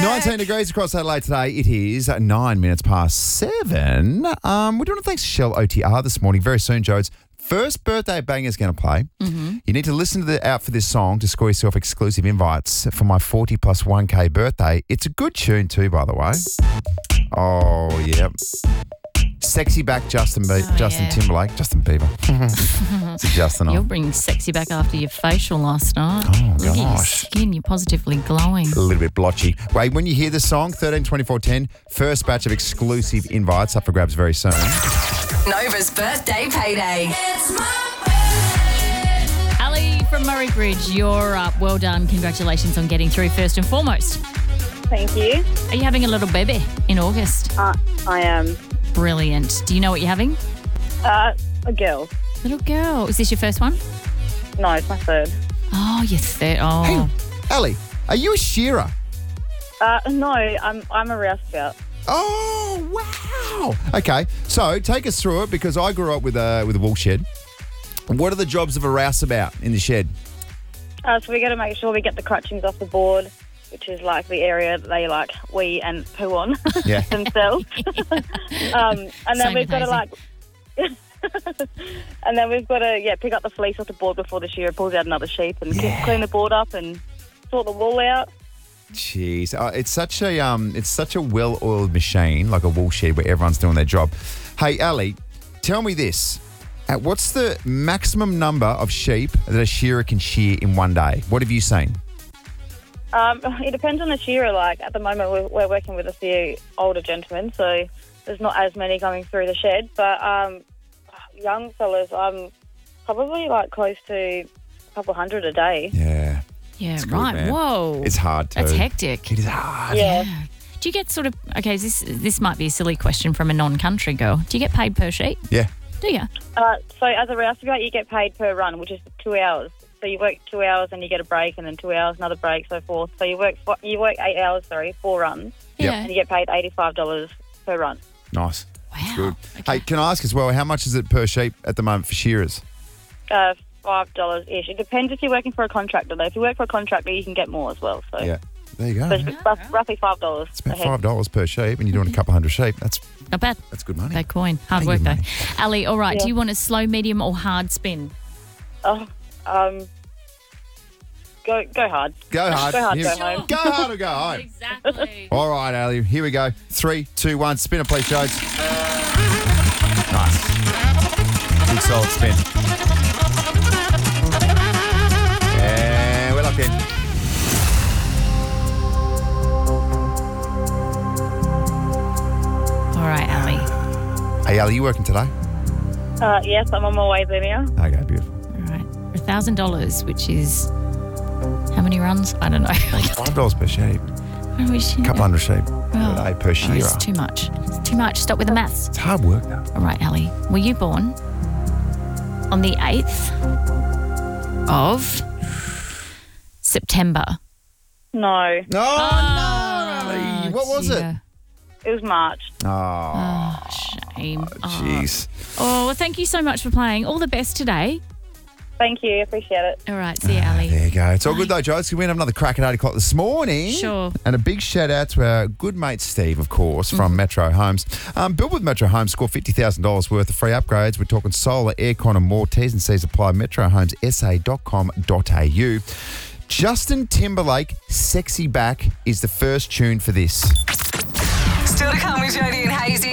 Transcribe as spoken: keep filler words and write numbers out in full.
nineteen degrees across Adelaide today. It is nine minutes past seven. Um, we're doing a thanks to Shell O T R this morning. Very soon, Joe's first birthday banger is going to play. Mm-hmm. You need to listen to the out for this song to score yourself exclusive invites for my forty plus one K birthday. It's a good tune too, by the way. Oh, yep. Sexy back Justin Be- Oh, Justin yeah. Timberlake. Justin Bieber. It's a Justin You're on. bringing sexy back after your facial last night. Oh, Look at your gosh. skin. You're positively glowing. A little bit blotchy. Wait, when you hear the song, thirteen twenty-four ten, first batch of exclusive invites up for grabs very soon. Nova's birthday payday. Ali from Murray Bridge, you're up. Well done. Congratulations on getting through first and foremost. Thank you. Are you having a little baby in August? Uh, I am Brilliant. Do you know what you're having? uh, a girl. Little girl. Is this your first one? No, it's my third. Oh, your third. Oh. Hey, Ali, are you a shearer? Uh, no, I'm I'm a rouseabout. Oh, wow. Okay, so take us through it because I grew up with a with a wool shed. What are the jobs of a rouseabout in the shed? Uh, so we got to make sure we get the crutchings off the board, which is like the area that they like wee and poo on Yeah. themselves. um, and then Same we've with got to like, Hazy. and then we've got to yeah pick up the fleece off the board before the shearer pulls out another sheep and Yeah. clean the board up and sort the wool out. Jeez, uh, it's such a um, it's such a well-oiled machine, like a wool shed where everyone's doing their job. Hey, Ali, tell me this: uh, what's the maximum number of sheep that a shearer can shear in one day? What have you seen? Um, it depends on the shearer. Like at the moment, we're, we're working with a few older gentlemen, so there's not as many coming through the shed. But um, young fellas, I'm probably like close to a couple hundred a day. Yeah, Yeah, It's good, right. man. Whoa. it's hard too. That's hectic. It is hard. Yeah. Yeah. Do you get sort of, okay, this this might be a silly question from a non-country girl. Do you get paid per sheep? Yeah. Do you? Uh, so as a rouseabout, you get paid per run, which is two hours. So you work two hours and you get a break, and then two hours, another break, so forth. So you work fo- you work eight hours, sorry, four runs, Yep. Yeah. and you get paid eighty-five dollars per run. Nice. Wow. Good. Okay. Hey, can I ask as well, how much is it per sheep at the moment for shearers? Uh, Five dollars ish. It depends if you're working for a contractor though. If you work for a contractor, you can get more as well. So, Yeah. There you go. so it's man. rough- roughly five dollars. It's about five dollars per sheep, and you're doing a couple hundred sheep. That's Not bad. that's good money. They coin. Hard Thank work you, though. mate. Ali, all right. Yeah. Do you want a slow, medium, or hard spin? Oh, um, go go hard. Go hard. Go hard, Here- go home. Go hard or go home. Exactly. All right, Ali. Here we go. Three, two, one. Spin it, please, Jodes. Nice. Big solid spin. And we're locked in. All right, Ali. Hey, Ali, you working today? Uh, yes, I'm on my way there now. Okay, beautiful. All right. A thousand dollars, which is how many runs? I don't know. Five dollars per sheep. A Couple hundred sheep Oh. a day per Oh, shearer. it's too much. It's too much. Stop with the maths. It's hard work, though. All right, Ali. Were you born on the eighth of September? No, No, Oh, no, Ali. What was it? dear. it was March. Oh, Oh, shame. Oh. jeez. Oh, well, thank you so much for playing. All the best today. Thank you, appreciate it. All right, see you, Ali. There you go. It's all good, though, Jodes. We're going to have another crack at eight o'clock this morning. Sure. And a big shout out to our good mate Steve, of course, from Mm-hmm. Metro Homes. Um, built with Metro Homes, score fifty thousand dollars worth of free upgrades. We're talking solar, aircon, and more. T's and C's apply. metro homes s a dot com dot a u. Justin Timberlake, Sexy Back, is the first tune for this. Still to come with Jody and Hazy.